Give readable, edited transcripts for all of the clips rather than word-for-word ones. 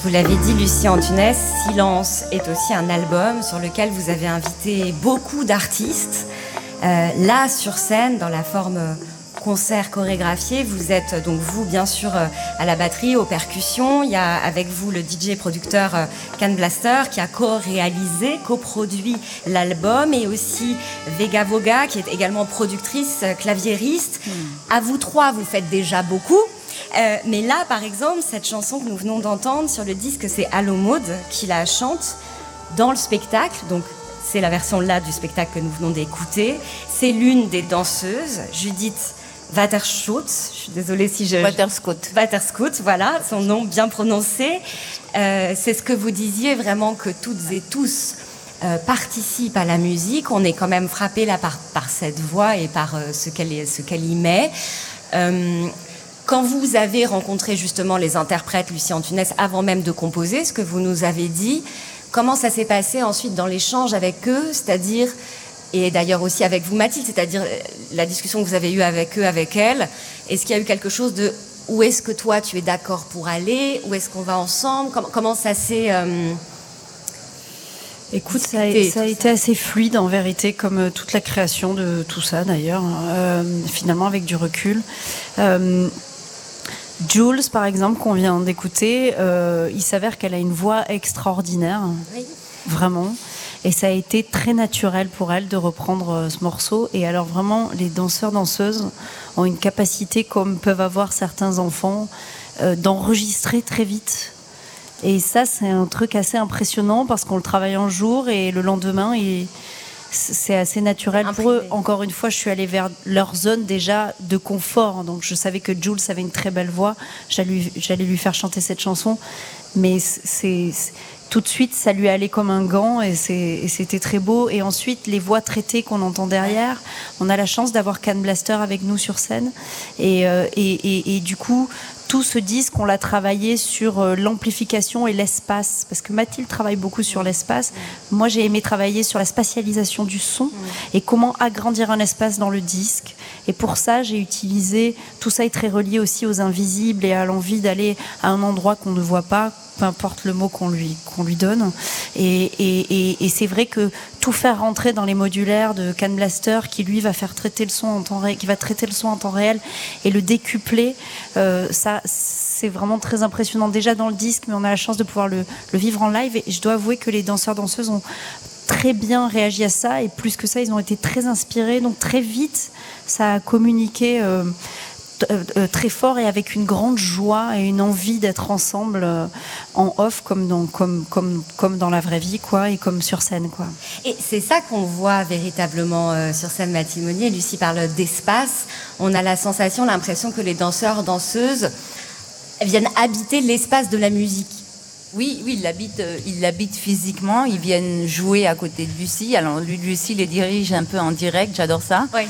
Vous l'avez dit, Lucie Antunes, Silence est aussi un album sur lequel vous avez invité beaucoup d'artistes. Là, sur scène, dans la forme concert chorégraphié, vous êtes donc vous, bien sûr, à la batterie, aux percussions. Il y a avec vous le DJ producteur Can Blaster qui a co-réalisé, coproduit l'album, et aussi Vega Voga qui est également productrice, claviériste. À vous trois, vous faites déjà beaucoup. Mais là, par exemple, cette chanson que nous venons d'entendre sur le disque, c'est Allo Maud qui la chante dans le spectacle. Donc, c'est la version là du spectacle que nous venons d'écouter. C'est l'une des danseuses, Judith Waterschoot. Je suis désolée si je... Waterschoot, voilà, son nom bien prononcé. C'est ce que vous disiez, vraiment que toutes et tous participent à la musique. On est quand même frappé là par cette voix et par ce qu'elle y met. Quand vous avez rencontré justement les interprètes, Lucie Antunes, avant même de composer, ce que vous nous avez dit, comment ça s'est passé ensuite dans l'échange avec eux, c'est-à-dire, et d'ailleurs aussi avec vous Mathilde, c'est-à-dire la discussion que vous avez eue avec eux, avec elle, est-ce qu'il y a eu quelque chose de où est-ce que toi tu es d'accord pour aller, où est-ce qu'on va ensemble, comment ça s'est... Écoute, ça a été assez fluide en vérité, comme toute la création de tout ça d'ailleurs, finalement avec du recul. Jules, par exemple, qu'on vient d'écouter, il s'avère qu'elle a une voix extraordinaire, oui. Vraiment. Et ça a été très naturel pour elle de reprendre ce morceau. Et alors vraiment, les danseurs-danseuses ont une capacité, comme peuvent avoir certains enfants, d'enregistrer très vite. Et ça, c'est un truc assez impressionnant parce qu'on le travaille un jour et le lendemain, c'est assez naturel pour eux. Encore une fois, je suis allée vers leur zone déjà de confort. Donc, je savais que Jules avait une très belle voix. J'allais lui faire chanter cette chanson. Mais tout de suite, ça lui allait comme un gant et c'était très beau. Et ensuite, les voix traitées qu'on entend derrière, on a la chance d'avoir Can Blaster avec nous sur scène. Et du coup, tout ce disque, on l'a travaillé sur l'amplification et l'espace. Parce que Mathilde travaille beaucoup sur l'espace. Moi, j'ai aimé travailler sur la spatialisation du son et comment agrandir un espace dans le disque. Et pour ça, j'ai utilisé... Tout ça est très relié aussi aux invisibles et à l'envie d'aller à un endroit qu'on ne voit pas, peu importe le mot qu'on lui donne. Et c'est vrai que tout faire rentrer dans les modulaires de Can Blaster, qui lui va faire traiter le son en temps réel, qui va traiter le son en temps réel et le décupler, ça, c'est vraiment très impressionnant déjà dans le disque, mais on a la chance de pouvoir le vivre en live. Et je dois avouer que les danseurs-danseuses ont très bien réagi à ça, et plus que ça, ils ont été très inspirés. Donc très vite, ça a communiqué très fort et avec une grande joie et une envie d'être ensemble en off comme dans la vraie vie, quoi, et comme sur scène, quoi. Et c'est ça qu'on voit véritablement sur scène. Mathilde Monnier, Lucie parle d'espace. On a la sensation, l'impression que les danseurs, danseuses viennent habiter l'espace de la musique. Oui, ils l'habitent physiquement, ils viennent jouer à côté de Lucie. Alors Lucie les dirige un peu en direct, j'adore ça. Oui.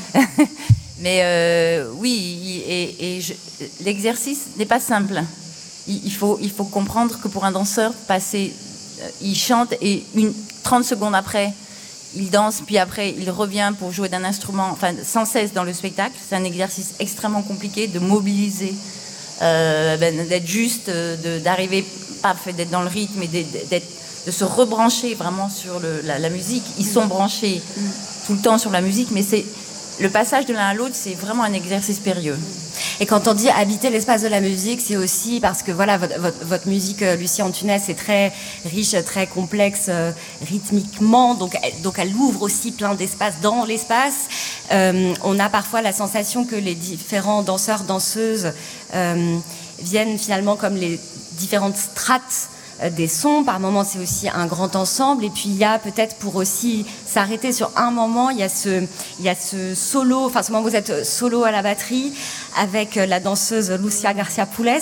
Mais oui, l'exercice n'est pas simple. Il faut comprendre que pour un danseur, il chante et 30 secondes après, il danse, puis après, il revient pour jouer d'un instrument, enfin, sans cesse dans le spectacle. C'est un exercice extrêmement compliqué de mobiliser, d'être juste, d'arriver, pas d'être dans le rythme, mais de se rebrancher vraiment sur la musique. Ils sont branchés tout le temps sur la musique, mais le passage de l'un à l'autre, c'est vraiment un exercice périlleux. Et quand on dit habiter l'espace de la musique, c'est aussi parce que voilà, votre musique, Lucie Antunes, est très riche, très complexe rythmiquement, donc elle ouvre aussi plein d'espaces dans l'espace. On a parfois la sensation que les différents danseurs, danseuses viennent finalement comme les différentes strates des sons. Par moments, c'est aussi un grand ensemble. Et puis, il y a peut-être, pour aussi s'arrêter sur un moment, il y a ce solo, enfin, ce moment où vous êtes solo à la batterie avec la danseuse Lucia Garcia Poules,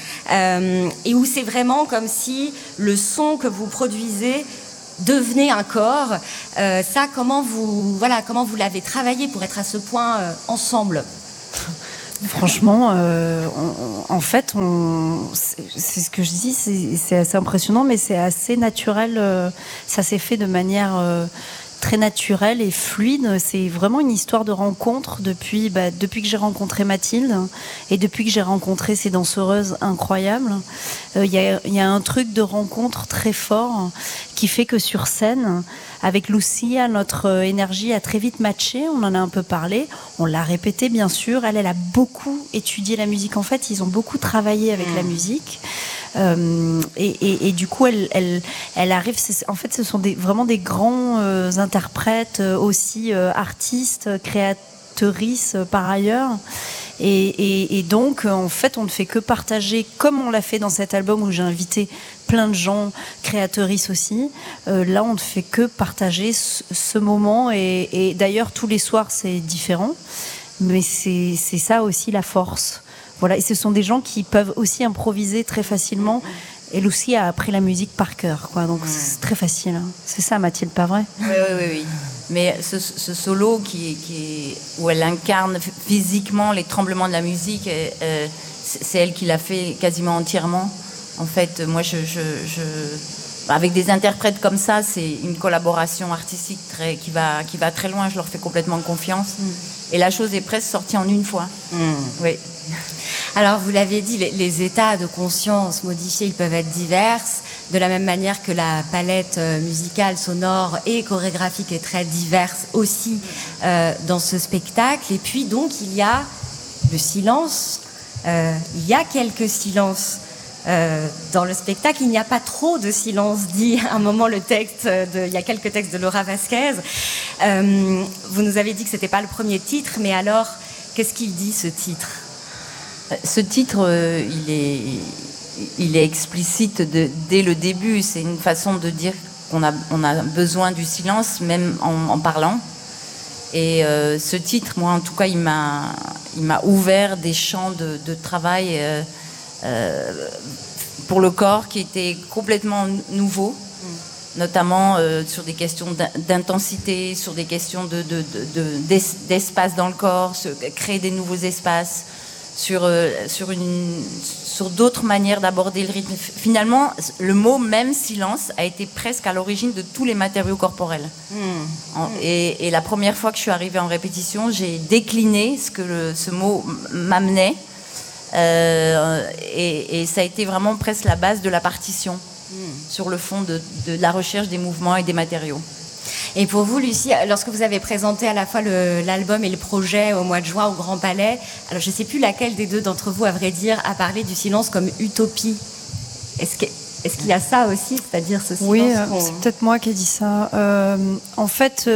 et où c'est vraiment comme si le son que vous produisez devenait un corps. Ça, comment vous l'avez travaillé pour être à ce point ensemble? Franchement, en fait, c'est ce que je dis, c'est assez impressionnant, mais c'est assez naturel. Ça s'est fait de manière très naturel et fluide. C'est vraiment une histoire de rencontre depuis que j'ai rencontré Mathilde et depuis que j'ai rencontré ces danseuses incroyables. Il y a un truc de rencontre très fort qui fait que sur scène, avec Lucia, notre énergie a très vite matché. On en a un peu parlé. On l'a répété, bien sûr. Elle a beaucoup étudié la musique. En fait, ils ont beaucoup travaillé avec la musique. Et du coup, elle arrive. En fait, ce sont vraiment des grands interprètes, aussi artistes, créatrices par ailleurs. Et donc, en fait, on ne fait que partager, comme on l'a fait dans cet album où j'ai invité plein de gens, créatrices aussi. Là, on ne fait que partager ce moment. Et d'ailleurs, tous les soirs, c'est différent. Mais c'est ça aussi la force. Voilà, et ce sont des gens qui peuvent aussi improviser très facilement. Et Lucie a appris la musique par cœur, quoi. Donc c'est très facile. Hein. C'est ça, Mathilde, pas vrai ? Oui. Mais ce solo où elle incarne physiquement les tremblements de la musique, c'est elle qui l'a fait quasiment entièrement. En fait, moi, avec des interprètes comme ça, c'est une collaboration artistique qui va très loin. Je leur fais complètement confiance. Et la chose est presque sortie en une fois. Oui. Alors, vous l'avez dit, les états de conscience modifiés, ils peuvent être divers, de la même manière que la palette musicale, sonore et chorégraphique est très diverse aussi dans ce spectacle. Et puis, donc, il y a le silence. Il y a quelques silences dans le spectacle. Il n'y a pas trop de silence, dit à un moment il y a quelques textes de Laura Vasquez. Vous nous avez dit que c'était pas le premier titre, mais alors, qu'est-ce qu'il dit, ce titre ? Ce titre, il est explicite dès le début. C'est une façon de dire qu'on a besoin du silence, même en parlant. Et ce titre, moi, en tout cas, il m'a ouvert des champs de travail pour le corps qui étaient complètement nouveaux, notamment sur des questions d'intensité, sur des questions d'espace dans le corps, créer des nouveaux espaces. Sur d'autres manières d'aborder le rythme. Finalement, le mot même silence a été presque à l'origine de tous les matériaux corporels. Et la première fois que je suis arrivée en répétition, j'ai décliné ce mot m'amenait. Et ça a été vraiment presque la base de la partition sur le fond de la recherche des mouvements et des matériaux. Et pour vous, Lucie, lorsque vous avez présenté à la fois l'album et le projet au mois de juin au Grand Palais, alors je ne sais plus laquelle des deux d'entre vous, à vrai dire, a parlé du silence comme utopie. Est-ce qu'il y a ça aussi, c'est-à-dire ce silence? Oui, c'est peut-être moi qui ai dit ça. En fait,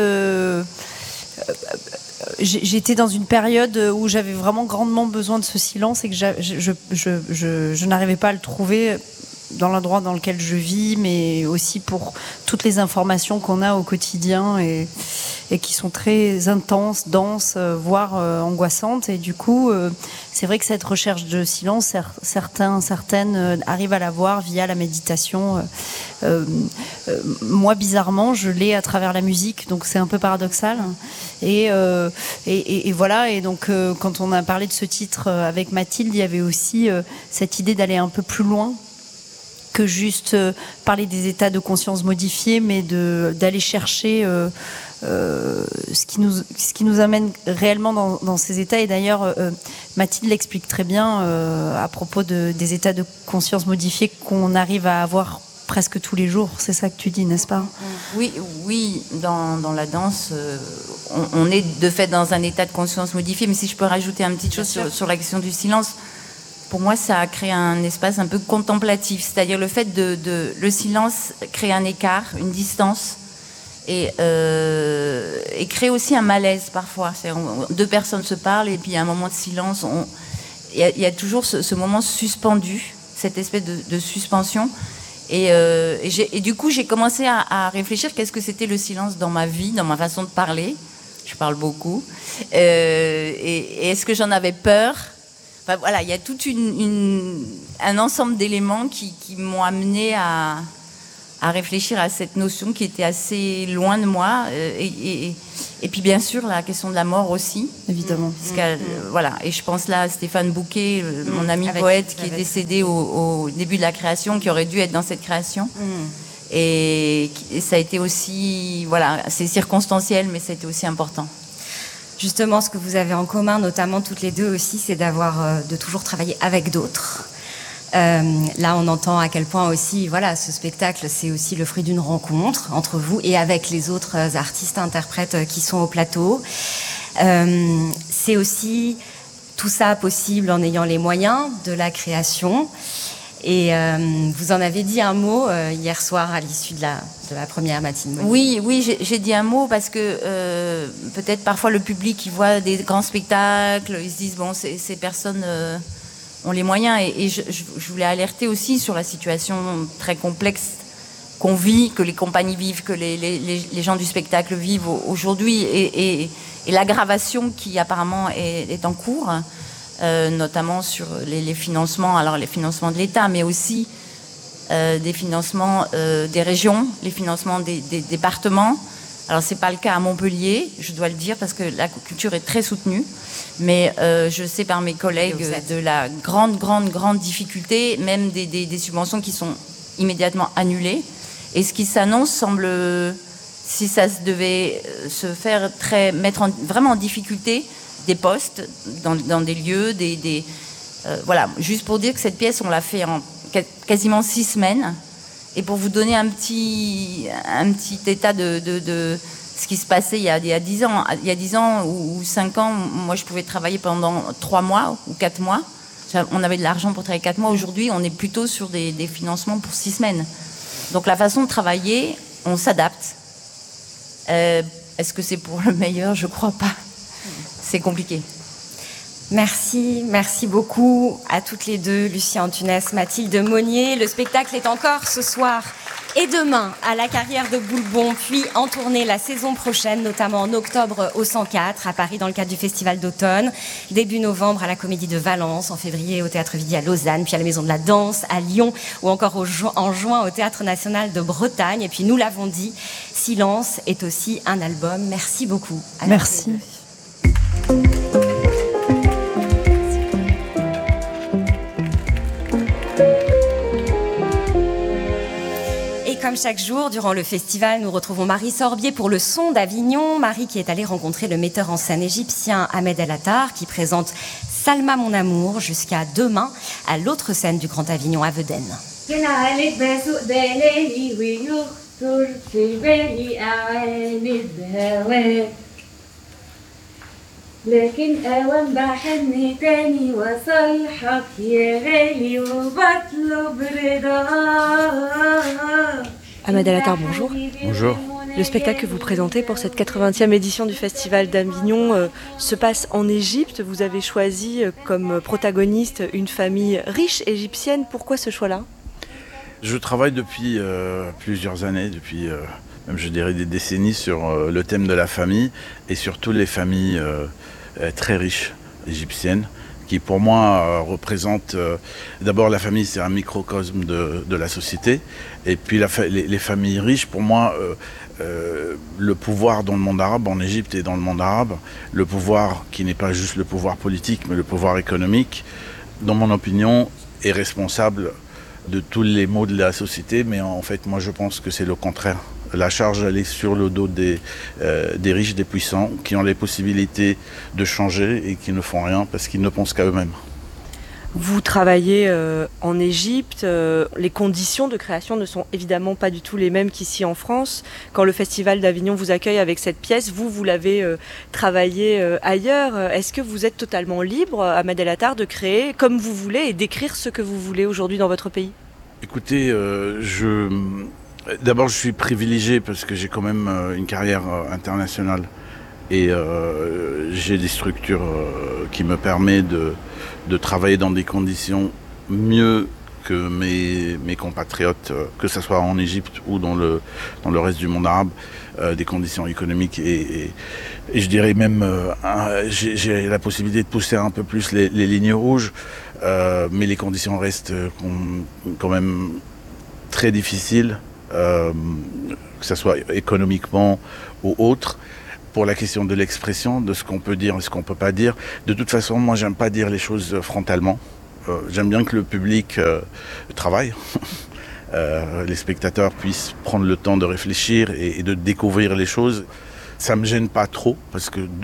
j'étais dans une période où j'avais vraiment grandement besoin de ce silence et que je n'arrivais pas à le trouver dans l'endroit dans lequel je vis, mais aussi pour toutes les informations qu'on a au quotidien et qui sont très intenses, denses, voire angoissantes. Et du coup, c'est vrai que cette recherche de silence, certaines arrivent à l'avoir via la méditation. Moi, bizarrement, je l'ai à travers la musique, donc c'est un peu paradoxal. Et voilà. Et donc, quand on a parlé de ce titre avec Mathilde, il y avait aussi cette idée d'aller un peu plus loin que juste parler des états de conscience modifiés, mais d'aller chercher ce qui nous amène réellement dans ces états. Et d'ailleurs, Mathilde l'explique très bien à propos des états de conscience modifiés qu'on arrive à avoir presque tous les jours. C'est ça que tu dis, n'est-ce pas ? Oui, dans la danse, on est de fait dans un état de conscience modifié. Mais si je peux rajouter une petite chose sur la question du silence, pour moi, ça a créé un espace un peu contemplatif, c'est-à-dire le fait le silence crée un écart, une distance, et crée aussi un malaise parfois. Deux personnes se parlent et puis il y a un moment de silence. Il y a toujours ce moment suspendu, cette espèce de suspension. Et du coup, j'ai commencé à réfléchir qu'est-ce que c'était le silence dans ma vie, dans ma façon de parler. Je parle beaucoup. Et est-ce que j'en avais peur ? Enfin, voilà, il y a tout un ensemble d'éléments qui m'ont amené à réfléchir à cette notion qui était assez loin de moi. Et puis, bien sûr, la question de la mort aussi. Évidemment. Voilà. Et je pense là à Stéphane Bouquet, mon ami poète, qui est décédé au début de la création, qui aurait dû être dans cette création. Et ça a été aussi, voilà, c'est circonstanciel, mais ça a été aussi important. Justement, ce que vous avez en commun, notamment toutes les deux aussi, c'est de toujours travailler avec d'autres. Là, on entend à quel point aussi, voilà, ce spectacle, c'est aussi le fruit d'une rencontre entre vous et avec les autres artistes, interprètes qui sont au plateau. C'est aussi tout ça possible en ayant les moyens de la création. Et vous en avez dit un mot hier soir à l'issue de la première matinée. Oui, j'ai dit un mot parce que peut-être parfois le public qui voit des grands spectacles, ils se disent bon, ces personnes ont les moyens. Et je voulais alerter aussi sur la situation très complexe qu'on vit, que les compagnies vivent, que les gens du spectacle vivent aujourd'hui, et l'aggravation qui apparemment est en cours. Notamment sur les financements, alors les financements de l'État, mais aussi des financements des régions, les financements des départements. Alors c'est pas le cas à Montpellier, je dois le dire, parce que la culture est très soutenue, mais je sais par mes collègues de la grande difficulté, même des subventions qui sont immédiatement annulées. Et ce qui s'annonce semble, si ça devait se faire mettre vraiment en difficulté, des postes dans des lieux, voilà. Juste pour dire que cette pièce, on l'a fait en quasiment 6 semaines. Et pour vous donner un petit état de ce qui se passait il y a 10 ans. Il y a 10 ans ou 5 ans, moi, je pouvais travailler pendant 3 mois ou 4 mois. On avait de l'argent pour travailler 4 mois. Aujourd'hui, on est plutôt sur des financements pour 6 semaines. Donc la façon de travailler, on s'adapte. Est-ce que c'est pour le meilleur? Je crois pas. C'est compliqué. Merci beaucoup à toutes les deux, Lucie Antunes, Mathilde Monnier. Le spectacle est encore ce soir et demain à la Carrière de Boulbon, puis en tournée la saison prochaine, notamment en octobre au 104 à Paris dans le cadre du Festival d'automne, début novembre à la Comédie de Valence, en février au Théâtre Vidy à Lausanne, puis à la Maison de la Danse à Lyon, ou encore en juin au Théâtre National de Bretagne. Et puis nous l'avons dit, Silence est aussi un album. Merci beaucoup. Merci. Et comme chaque jour, durant le festival, nous retrouvons Marie Sorbier pour le son d'Avignon. Marie qui est allée rencontrer le metteur en scène égyptien Ahmed El Attar, qui présente Salma mon amour jusqu'à demain à l'autre scène du Grand Avignon à Vedène. لكن أوان بحن تاني وصلحك يا غالي وبطلب رضاك. Ahmed El Attar, bonjour. Bonjour. Le spectacle que vous présentez pour cette 80e édition du Festival d'Avignon se passe en Égypte. Vous avez choisi comme protagoniste une famille riche égyptienne. Pourquoi ce choix-là ? Je travaille depuis plusieurs années, depuis même je dirais des décennies, sur le thème de la famille et surtout les familles très riches égyptiennes qui pour moi représentent d'abord la famille, c'est un microcosme de la société, et puis les familles riches pour moi le pouvoir dans le monde arabe, en Égypte et dans le monde arabe, le pouvoir qui n'est pas juste le pouvoir politique mais le pouvoir économique, dans mon opinion est responsable de tous les maux de la société, mais en fait moi je pense que c'est le contraire. La charge elle est sur le dos des riches, des puissants, qui ont les possibilités de changer et qui ne font rien parce qu'ils ne pensent qu'à eux-mêmes. Vous travaillez en Égypte, les conditions de création ne sont évidemment pas du tout les mêmes qu'ici en France. Quand le Festival d'Avignon vous accueille avec cette pièce, vous l'avez travaillée ailleurs. Est-ce que vous êtes totalement libre, Ahmed El Attar, de créer comme vous voulez et d'écrire ce que vous voulez aujourd'hui dans votre pays ? Écoutez, d'abord je suis privilégié parce que j'ai quand même une carrière internationale et j'ai des structures qui me permettent de travailler dans des conditions mieux que mes compatriotes, que ce soit en Égypte ou dans le reste du monde arabe, des conditions économiques et je dirais même j'ai la possibilité de pousser un peu plus les lignes rouges, mais les conditions restent quand même très difficiles, que ce soit économiquement ou autre. Pour la question de l'expression, de ce qu'on peut dire et ce qu'on ne peut pas dire. De toute façon, moi, j'aime pas dire les choses frontalement. J'aime bien que le public travaille. les spectateurs puissent prendre le temps de réfléchir et de découvrir les choses. Ça me gêne pas trop parce que